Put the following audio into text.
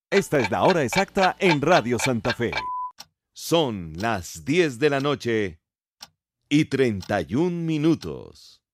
Esta es la hora exacta en Radio Santa Fe. Son las 10 de la noche y 31 minutos.